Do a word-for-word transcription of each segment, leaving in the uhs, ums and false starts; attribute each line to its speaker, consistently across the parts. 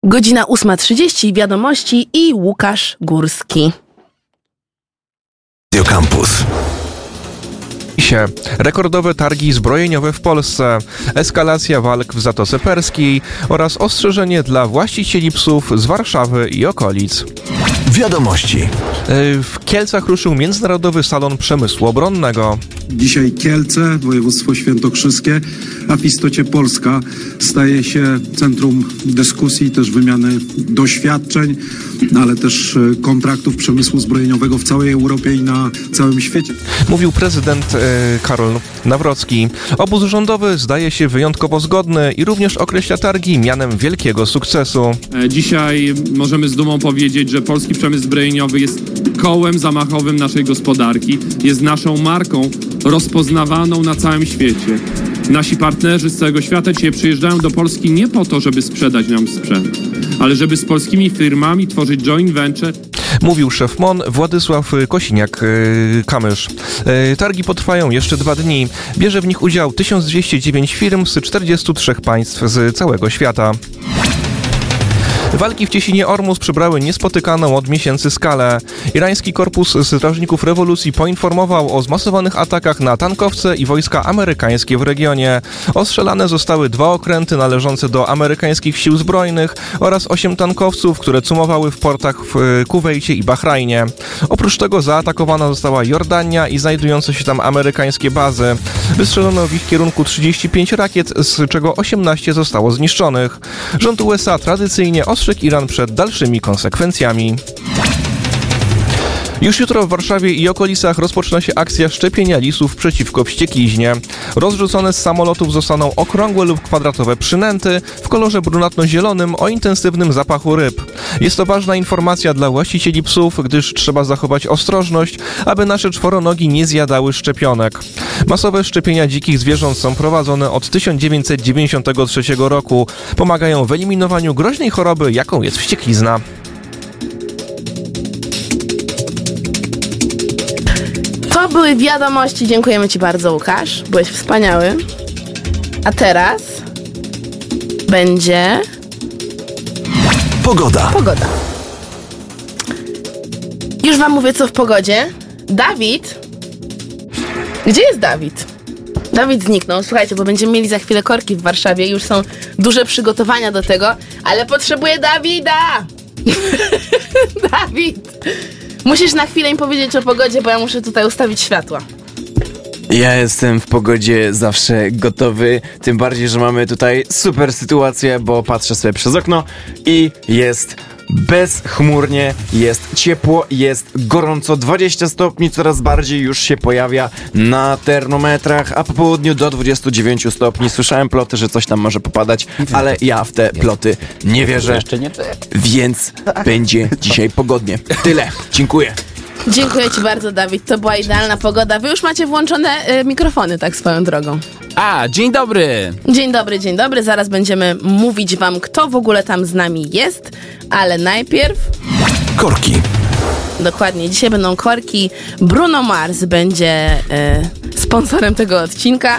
Speaker 1: Godzina ósma trzydzieści, wiadomości i Łukasz Górski.
Speaker 2: Radio Campus.
Speaker 3: Się. Rekordowe targi zbrojeniowe w Polsce, eskalacja walk w Zatoce Perskiej oraz ostrzeżenie dla właścicieli psów z Warszawy i okolic.
Speaker 2: Wiadomości.
Speaker 3: W Kielcach ruszył Międzynarodowy Salon Przemysłu Obronnego.
Speaker 4: Dzisiaj Kielce, województwo świętokrzyskie, a w istocie Polska staje się centrum dyskusji, też wymiany doświadczeń, ale też kontraktów przemysłu zbrojeniowego w całej Europie i na całym świecie.
Speaker 3: Mówił prezydent e, Karol Nawrocki. Obóz rządowy zdaje się wyjątkowo zgodny i również określa targi mianem wielkiego sukcesu.
Speaker 5: Dzisiaj możemy z dumą powiedzieć, że polski przemysł zbrojeniowy jest kołem zamachowym naszej gospodarki, jest naszą marką rozpoznawaną na całym świecie. Nasi partnerzy z całego świata dzisiaj przyjeżdżają do Polski nie po to, żeby sprzedać nam sprzęt, ale żeby z polskimi firmami tworzyć joint venture.
Speaker 3: Mówił szef M O N Władysław Kosiniak-Kamysz. Targi potrwają jeszcze dwa dni. Bierze w nich udział tysiąc dwieście dziewięć firm z czterdziestu trzech państw z całego świata. Walki w Ciesinie Ormus przybrały niespotykaną od miesięcy skalę. Irański Korpus Strażników Rewolucji poinformował o zmasowanych atakach na tankowce i wojska amerykańskie w regionie. Ostrzelane zostały dwa okręty należące do amerykańskich sił zbrojnych oraz osiem tankowców, które cumowały w portach w Kuwejcie i Bahrajnie. Oprócz tego zaatakowana została Jordania i znajdujące się tam amerykańskie bazy. Wystrzelono w ich kierunku trzydzieści pięć rakiet, z czego osiemnaście zostało zniszczonych. Rząd U S A tradycyjnie ostrzegł Iran przed dalszymi konsekwencjami. Już jutro w Warszawie i okolicach rozpoczyna się akcja szczepienia lisów przeciwko wściekliźnie. Rozrzucone z samolotów zostaną okrągłe lub kwadratowe przynęty w kolorze brunatno-zielonym o intensywnym zapachu ryb. Jest to ważna informacja dla właścicieli psów, gdyż trzeba zachować ostrożność, aby nasze czworonogi nie zjadały szczepionek. Masowe szczepienia dzikich zwierząt są prowadzone od tysiąc dziewięćset dziewięćdziesiątego trzeciego roku. Pomagają w eliminowaniu groźnej choroby, jaką jest wścieklizna.
Speaker 1: To były wiadomości. Dziękujemy Ci bardzo, Łukasz. Byłeś wspaniały. A teraz będzie
Speaker 2: Pogoda.
Speaker 1: pogoda. Już Wam mówię, co w pogodzie. Dawid. Gdzie jest Dawid? Dawid zniknął. Słuchajcie, bo będziemy mieli za chwilę korki w Warszawie. Już są duże przygotowania do tego, ale potrzebuję Dawida. Dawid. Musisz na chwilę im powiedzieć o pogodzie, bo ja muszę tutaj ustawić światła.
Speaker 6: Ja jestem w pogodzie zawsze gotowy, tym bardziej, że mamy tutaj super sytuację, bo patrzę sobie przez okno i jest bezchmurnie, jest ciepło, jest gorąco, dwadzieścia stopni coraz bardziej już się pojawia na termometrach, a po południu do dwudziestu dziewięciu stopni. Słyszałem ploty, że coś tam może popadać, ale ja w te ploty nie wierzę, więc będzie dzisiaj pogodnie. Tyle, dziękuję.
Speaker 1: Dziękuję Ci bardzo, Dawid. To była idealna pogoda. Wy już macie włączone y, mikrofony, tak swoją drogą.
Speaker 7: A, dzień dobry!
Speaker 1: Dzień dobry, dzień dobry. Zaraz będziemy mówić Wam, kto w ogóle tam z nami jest, ale najpierw...
Speaker 2: Korki.
Speaker 1: Dokładnie, dzisiaj będą korki. Bruno Mars będzie y, sponsorem tego odcinka.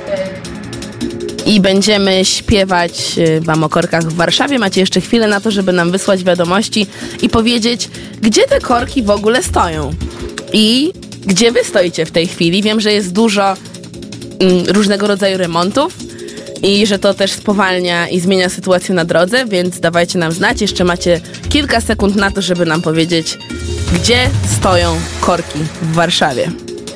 Speaker 1: I będziemy śpiewać Wam o korkach w Warszawie. Macie jeszcze chwilę na to, żeby nam wysłać wiadomości i powiedzieć, gdzie te korki w ogóle stoją. I gdzie Wy stoicie w tej chwili. Wiem, że jest dużo mm, różnego rodzaju remontów i że to też spowalnia i zmienia sytuację na drodze, więc dawajcie nam znać. Jeszcze macie kilka sekund na to, żeby nam powiedzieć, gdzie stoją korki w Warszawie.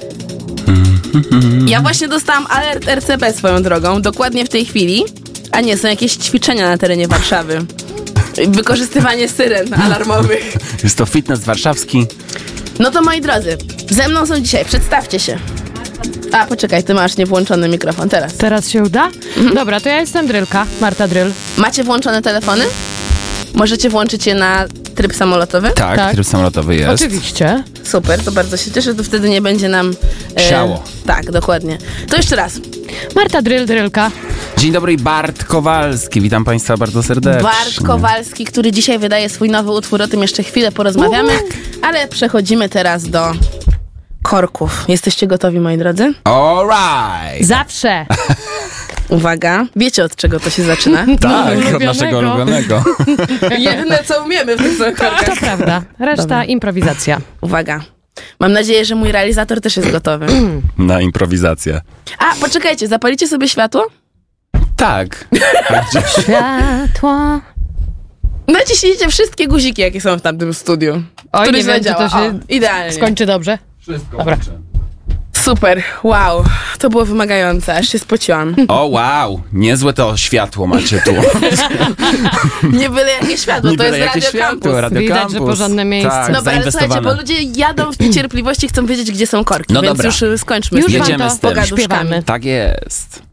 Speaker 1: Ja właśnie dostałam alert R C B swoją drogą, dokładnie w tej chwili. A nie, są jakieś ćwiczenia na terenie Warszawy. Wykorzystywanie syren alarmowych.
Speaker 7: Jest to fitness warszawski.
Speaker 1: No to moi drodzy, ze mną są dzisiaj, przedstawcie się. A, poczekaj, ty masz niewłączony mikrofon, teraz.
Speaker 8: Teraz się uda? Mhm. Dobra, to ja jestem Drylka, Marta Dryl.
Speaker 1: Macie włączone telefony? Możecie włączyć je na tryb samolotowy?
Speaker 7: Tak,
Speaker 8: Tak.
Speaker 7: tryb samolotowy jest.
Speaker 8: Oczywiście.
Speaker 1: Super, to bardzo się cieszę, to wtedy nie będzie nam... E,
Speaker 7: Siało.
Speaker 1: Tak, dokładnie. To jeszcze raz.
Speaker 8: Marta Dryl, Drylka.
Speaker 7: Dzień dobry, Bart Kowalski. Witam Państwa bardzo serdecznie.
Speaker 1: Bart Kowalski, który dzisiaj wydaje swój nowy utwór, o tym jeszcze chwilę porozmawiamy, ale przechodzimy teraz do korków. Jesteście gotowi, moi drodzy?
Speaker 7: All right.
Speaker 8: Zawsze.
Speaker 1: Uwaga, wiecie od czego to się zaczyna?
Speaker 7: Tak, od
Speaker 8: ulubionego.
Speaker 7: naszego ulubionego.
Speaker 1: Jedyne co umiemy w tych samych korkach.
Speaker 8: To prawda. Reszta
Speaker 1: Dobra.
Speaker 8: improwizacja.
Speaker 1: Uwaga. Mam nadzieję, że mój realizator też jest gotowy.
Speaker 7: Na improwizację.
Speaker 1: A, poczekajcie, zapalicie sobie światło?
Speaker 7: Tak. A gdzie?
Speaker 8: Światło.
Speaker 1: Naciśnijcie wszystkie guziki, jakie są w tamtym studiu.
Speaker 8: Oj,
Speaker 1: Który
Speaker 8: nie wiem, czy
Speaker 1: zadziała.
Speaker 8: to się
Speaker 1: O, idealnie.
Speaker 8: skończy dobrze.
Speaker 7: Wszystko
Speaker 8: Dobra.
Speaker 7: łączę.
Speaker 1: Super, wow. To było wymagające, aż się spociłam.
Speaker 7: O wow, niezłe to światło macie tu.
Speaker 1: Nie byle jakie światło,
Speaker 7: Nie
Speaker 1: to
Speaker 7: byle
Speaker 1: jest
Speaker 7: jakie
Speaker 1: Radio Campus.
Speaker 7: światło, Radio
Speaker 8: Widać,
Speaker 7: Campus.
Speaker 8: że porządne miejsce.
Speaker 7: Tak,
Speaker 1: Dobra, ale słuchajcie,
Speaker 7: zainwestowane.
Speaker 1: bo ludzie jadą w niecierpliwości, chcą wiedzieć, gdzie są korki,
Speaker 7: No
Speaker 1: więc
Speaker 7: dobra.
Speaker 1: już y, skończmy
Speaker 8: Już
Speaker 1: z
Speaker 8: wam
Speaker 7: Jedziemy
Speaker 8: to
Speaker 7: z tym.
Speaker 1: pogaduszkami.
Speaker 8: śpiewamy.
Speaker 7: Tak jest.